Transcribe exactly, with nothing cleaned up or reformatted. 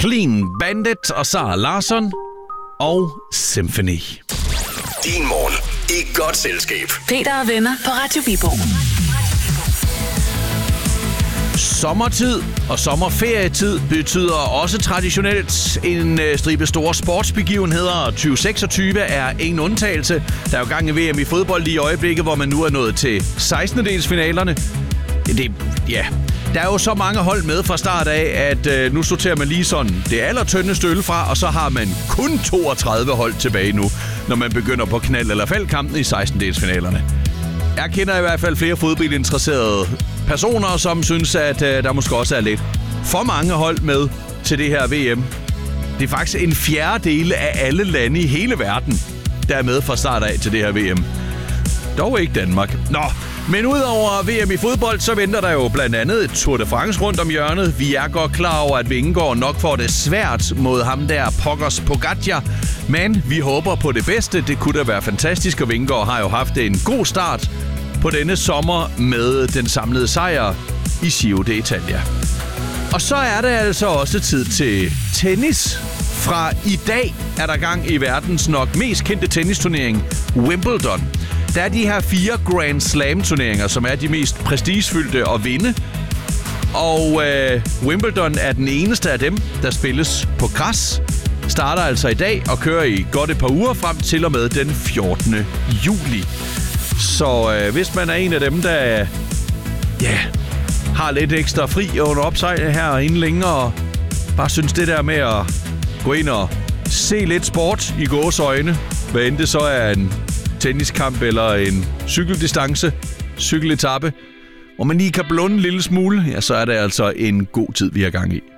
Clean Bandit og Sara Larsson og Symphony. Din morgen i godt selskab. Peter og venner på Radio Viborg. Sommertid og sommerferietid betyder også traditionelt en stribe store sportsbegivenheder. tyve seksogtyve er ingen undtagelse. Der er jo gang i V M i fodbold lige i øjeblikket, hvor man nu er nået til sekstende-delsfinalerne. Det, ja, der er jo så mange hold med fra start af, at øh, nu sorterer man lige sådan det allertyndeste øl fra, og så har man kun toogtredive hold tilbage nu, når man begynder på knald- eller faldkampen i sekstende-delsfinalerne. Jeg kender i hvert fald flere fodboldinteresserede personer, som synes, at øh, der måske også er lidt for mange hold med til det her V M. Det er faktisk en fjerdedel af alle lande i hele verden, der er med fra start af til det her V M. Dog ikke Danmark. Nå, men udover V M i fodbold, så venter der jo blandt andet et Tour de France rundt om hjørnet. Vi er godt klar over, at Vingegaard nok får det svært mod ham der Poggers Pogacar. Men vi håber på det bedste. Det kunne da være fantastisk, og Vingegaard har jo haft en god start på denne sommer med den samlede sejr i Giro d'Italia. Og så er det altså også tid til tennis. Fra i dag er der gang i verdens nok mest kendte tennisturnering, Wimbledon. Der er de her fire Grand Slam-turneringer, som er de mest prestigefyldte at vinde. Og øh, Wimbledon er den eneste af dem, der spilles på græs. Starter altså i dag og kører i godt et par uger frem til og med den fjortende juli. Så øh, hvis man er en af dem, der ja, har lidt ekstra fri under opsejl her inden længere, og bare synes det der med at gå ind og se lidt sport i gåseøjne, hvad end det så er en tenniskamp eller en cykeldistance, cykeletappe, hvor man lige kan blunde en lille smule, ja, så er det altså en god tid, vi har gang i.